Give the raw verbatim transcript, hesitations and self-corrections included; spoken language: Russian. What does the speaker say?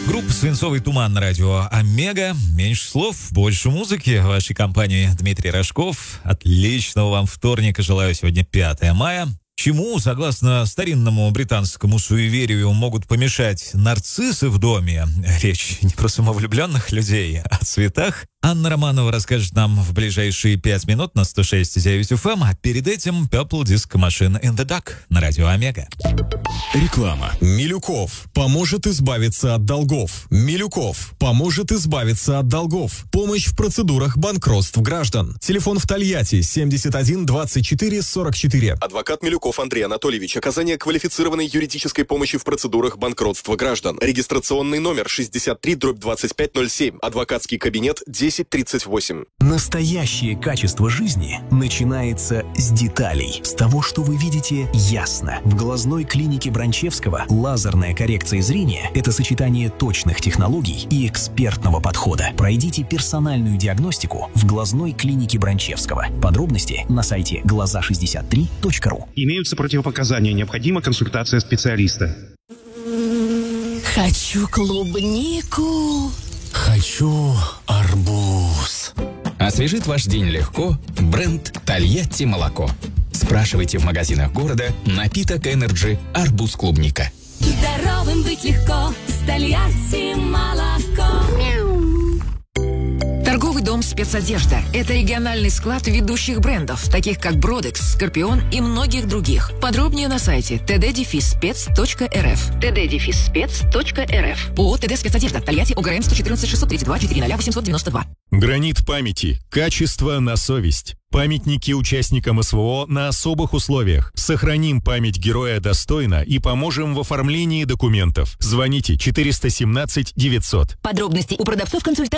Группа «Свинцовый туман» на радио «Омега». Меньше слов, больше музыки. В вашей компании Дмитрий Рожков. Отличного вам вторника желаю. Сегодня пятое мая. Чему, согласно старинному британскому суеверию, могут помешать нарциссы в доме? Речь не про самовлюбленных людей, а о цветах. Анна Романова расскажет нам в ближайшие пять минут на сто шесть и девять эф эм, а перед этим Purple Disco Machine in the Dark на радио «Омега». Реклама. Милюков поможет избавиться от долгов. Милюков поможет избавиться от долгов. Помощь в процедурах банкротств граждан. Телефон в Тольятти семьдесят один двадцать четыре сорок четыре. Адвокат Милюков Андрей Анатольевич. Оказание квалифицированной юридической помощи в процедурах банкротства граждан. Регистрационный номер шестьдесят три дробь двадцать пять ноль семь. Адвокатский кабинет десять тридцать восемь. Настоящее качество жизни начинается с деталей. С того, что вы видите ясно. В глазной клинике Бранчевского лазерная коррекция зрения – это сочетание точных технологий и экспертного подхода. Пройдите персональную диагностику в глазной клинике Бранчевского. Подробности на сайте глаза шестьдесят три точка ру. Имеются противопоказания. Необходима консультация специалиста. Хочу клубнику. Хочу арбуз. Освежит ваш день легко бренд «Тольятти молоко». Спрашивайте в магазинах города напиток Energy «Арбуз-клубника». Здоровым быть легко с Тольятти молоко. Торговый дом «Спецодежда» – это региональный склад ведущих брендов, таких как «Бродекс», «Скорпион» и многих других. Подробнее на сайте тэ дэ спец точка эр эф. тэ дэ спец точка эр эф. ООО «тэ дэ Спецодежда», Тольятти, ОГРН сто четырнадцать шестьсот тридцать два четыре ноль восемьсот девяносто два. Гранит памяти. Качество на совесть. Памятники участникам эс вэ о на особых условиях. Сохраним память героя достойно и поможем в оформлении документов. Звоните четыреста семнадцать девятьсот. Подробности у продавцов консультантов.